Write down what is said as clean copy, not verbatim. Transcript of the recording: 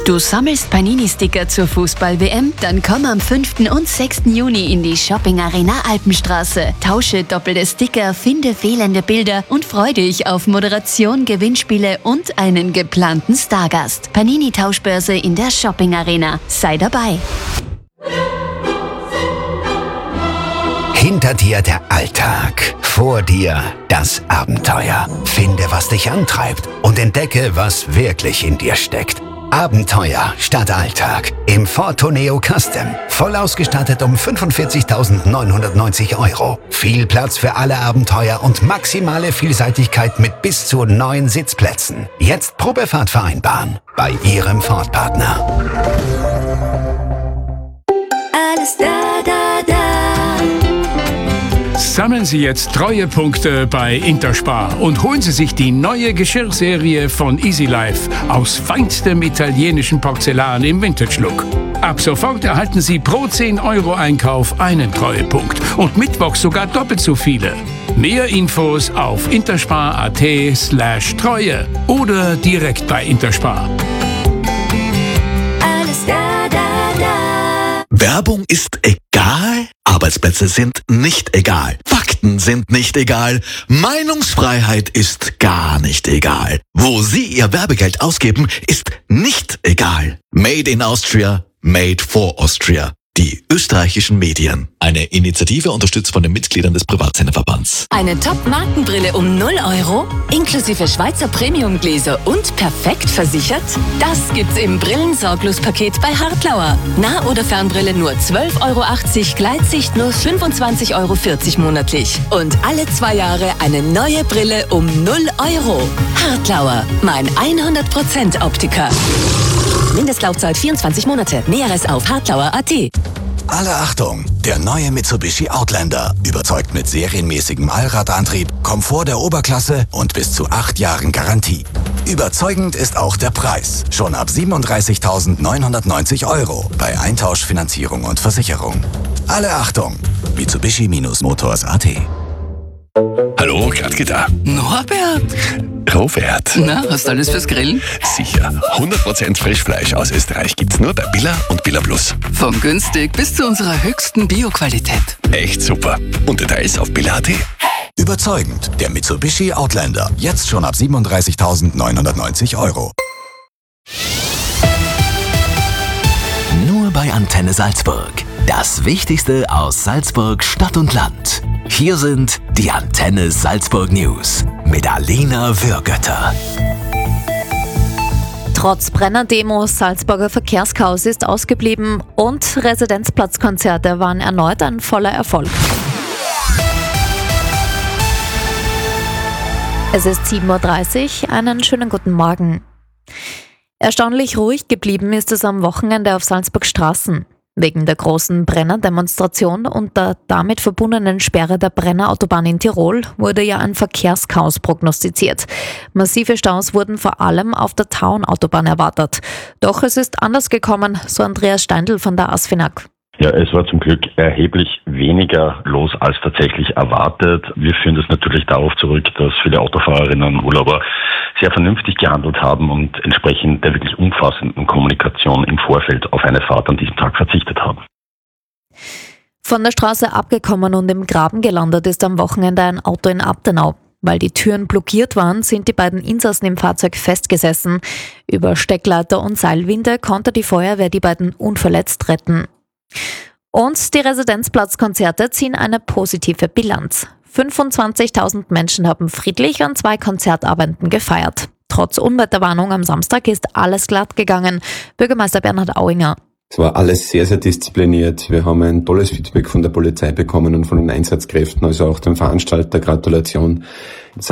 Du sammelst Panini-Sticker zur Fußball-WM? Dann komm am 5. und 6. Juni in die Shopping Arena Alpenstraße. Tausche doppelte Sticker, finde fehlende Bilder und freu dich auf Moderation, Gewinnspiele und einen geplanten Stargast. Panini-Tauschbörse in der Shopping Arena. Sei dabei. Hinter dir der Alltag, vor dir das Abenteuer. Finde, was dich antreibt und entdecke, was wirklich in dir steckt. Abenteuer statt Alltag im Ford Tourneo Custom. Voll ausgestattet um 45.990 €. Viel Platz für alle Abenteuer und maximale Vielseitigkeit mit bis zu 9 Sitzplätzen. Jetzt Probefahrt vereinbaren bei Ihrem Ford-Partner. Alles da, da, da. Sammeln Sie jetzt Treuepunkte bei Interspar und holen Sie sich die neue Geschirrserie von Easy Life aus feinstem italienischen Porzellan im Vintage-Look. Ab sofort erhalten Sie pro 10 € Einkauf einen Treuepunkt und mittwochs sogar doppelt so viele. Mehr Infos auf interspar.at/Treue oder direkt bei Interspar. Alles da, da, da. Werbung ist egal, Arbeitsplätze sind nicht egal, Fakten sind nicht egal, Meinungsfreiheit ist gar nicht egal. Wo Sie Ihr Werbegeld ausgeben, ist nicht egal. Made in Austria, made for Austria. Die österreichischen Medien. Eine Initiative unterstützt von den Mitgliedern des Privatsenderverbands. Eine Top-Markenbrille um 0 €, inklusive Schweizer Premiumgläser und perfekt versichert? Das gibt's im Brillensorglos-Paket bei Hartlauer. Nah- oder Fernbrille nur 12,80 €, Gleitsicht nur 25,40 € monatlich. Und alle 2 Jahre eine neue Brille um 0 €. Hartlauer, mein 100% Optiker. Mindestlaufzeit 24 Monate. Näheres auf hartlauer.at. Alle Achtung! Der neue Mitsubishi Outlander überzeugt mit serienmäßigem Allradantrieb, Komfort der Oberklasse und bis zu 8 Jahren Garantie. Überzeugend ist auch der Preis. Schon ab 37.990 € bei Eintauschfinanzierung und Versicherung. Alle Achtung! Mitsubishi-Motors.at. Hallo, Gradke da. Norbert! Robert. Na, hast du alles fürs Grillen? Sicher. 100% Frischfleisch aus Österreich gibt's nur bei Billa und Billa Plus. Von günstig bis zu unserer höchsten Bio-Qualität. Echt super. Und Details auf billa.at. Überzeugend. Der Mitsubishi Outlander. Jetzt schon ab 37.990 €. Nur bei Antenne Salzburg. Das Wichtigste aus Salzburg, Stadt und Land. Hier sind die Antenne Salzburg News mit Alina Würgötter. Trotz Brenner-Demos, Salzburger Verkehrschaos ist ausgeblieben und Residenzplatzkonzerte waren erneut ein voller Erfolg. Es ist 7:30 Uhr, einen schönen guten Morgen. Erstaunlich ruhig geblieben ist es am Wochenende auf Salzburgs Straßen. Wegen der großen Brenner-Demonstration und der damit verbundenen Sperre der Brenner-Autobahn in Tirol wurde ja ein Verkehrschaos prognostiziert. Massive Staus wurden vor allem auf der Tauern-Autobahn erwartet. Doch es ist anders gekommen, so Andreas Steindl von der ASFINAG. Ja, es war zum Glück erheblich weniger los als tatsächlich erwartet. Wir führen das natürlich darauf zurück, dass viele Autofahrerinnen und Urlauber sehr vernünftig gehandelt haben und entsprechend der wirklich umfassenden Kommunikation im Vorfeld auf eine Fahrt an diesem Tag verzichtet haben. Von der Straße abgekommen und im Graben gelandet ist am Wochenende ein Auto in Abtenau. Weil die Türen blockiert waren, sind die beiden Insassen im Fahrzeug festgesessen. Über Steckleiter und Seilwinde konnte die Feuerwehr die beiden unverletzt retten. Und die Residenzplatzkonzerte ziehen eine positive Bilanz. 25.000 Menschen haben friedlich an 2 Konzertabenden gefeiert. Trotz Unwetterwarnung am Samstag ist alles glatt gegangen. Bürgermeister Bernhard Auinger. Es war alles sehr, sehr diszipliniert. Wir haben ein tolles Feedback von der Polizei bekommen und von den Einsatzkräften, also auch dem Veranstalter. Gratulation.